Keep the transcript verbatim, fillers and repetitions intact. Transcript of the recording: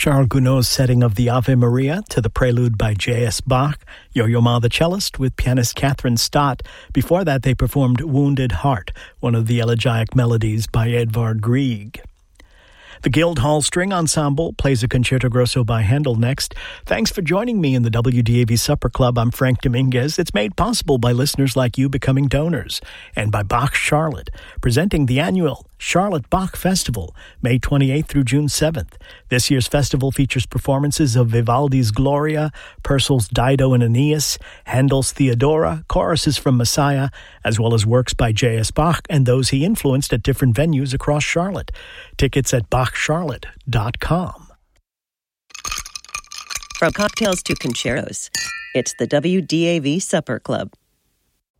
Charles Gounod's setting of the Ave Maria to the prelude by J S. Bach, Yo-Yo Ma the cellist with pianist Catherine Stott. Before that, they performed Wounded Heart, one of the elegiac melodies by Edvard Grieg. The Guildhall String Ensemble plays a concerto grosso by Handel next. Thanks for joining me in the W D A V Supper Club. I'm Frank Dominguez. It's made possible by listeners like you becoming donors, and by Bach Charlotte, presenting the annual Charlotte Bach Festival, May twenty-eighth through June seventh. This year's festival features performances of Vivaldi's Gloria, Purcell's Dido and Aeneas, Handel's Theodora, choruses from Messiah, as well as works by J S. Bach and those he influenced at different venues across Charlotte. Tickets at bach charlotte dot com. From cocktails to concertos, it's the W D A V Supper Club.